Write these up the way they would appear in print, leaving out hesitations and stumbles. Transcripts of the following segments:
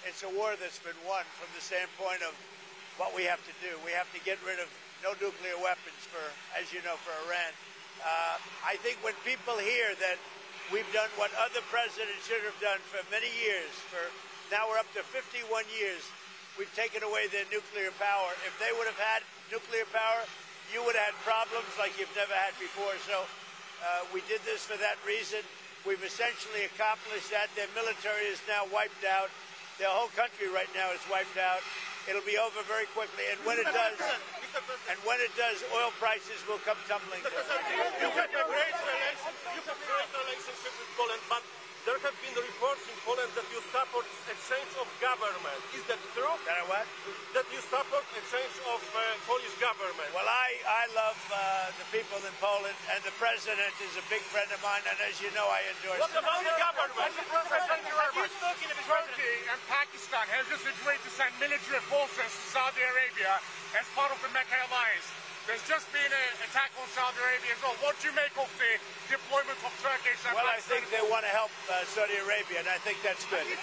it's a war that's been won from the standpoint of what we have to do. We have to get rid of no nuclear weapons for, as you know, for Iran. I think when people hear that we've done what other presidents should have done for many years, now we're up to 51 years, we've taken away their nuclear power. If they would have had nuclear power, you would have had problems like you've never had before. So we did this for that reason. We've essentially accomplished that. Their military is now wiped out. Their whole country right now is wiped out. It'll be over very quickly. And when it does, oil prices will come tumbling down. You have a great relationship with Poland, but there have been reports in Poland that you support exchange of government. Is that true? That I what? That you support exchange of Polish government. Well, I love the people in Poland, and the president is a big friend of mine, and as you know, I endorse What about the government? Turkey and Pakistan have just agreed to send military forces to Saudi Arabia as part of the Mecca alliance. There's just been an attack on Saudi Arabia as well. What do you make of the deployment of Turkish and Well, I think they want to help Saudi Arabia, and I think that's good. Do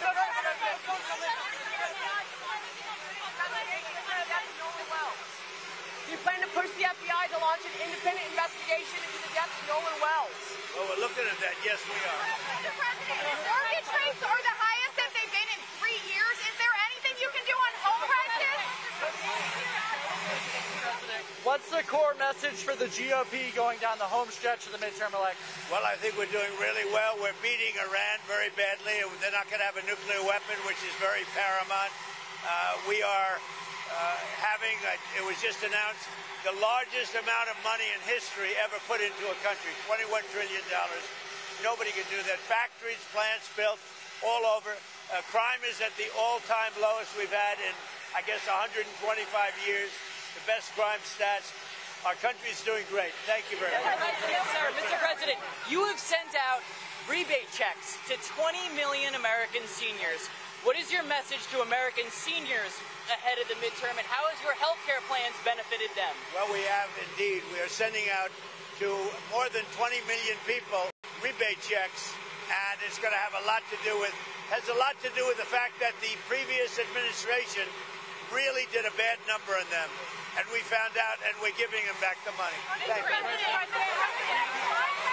you plan to push the FBI to launch an independent investigation into the death of Nolan Wells? Well, we're looking at that. Yes, we are. Mr. President, mortgage rates are the highest that they've been in 3 years. Is there anything you can do on home prices? What's the core message for the GOP going down the home stretch of the midterm elections? Well, I think we're doing really well. We're beating Iran very badly. They're not going to have a nuclear weapon, which is very paramount. We are having, it was just announced, the largest amount of money in history ever put into a country, $21 trillion. Nobody can do that. Factories, plants built all over. Crime is at the all-time lowest we've had in, I guess, 125 years. The best crime stats. Our country's doing great. Thank you very much. Sir, Mr. President, you have sent out rebate checks to 20 million American seniors. What is your message to American seniors ahead of the midterm, and how has your health care plans benefited them? Well, we have indeed. We are sending out to more than 20 million people rebate checks, and it's going to have a lot to do with the fact that the previous administration really did a bad number on them, and we found out, and we're giving them back the money. Thank you.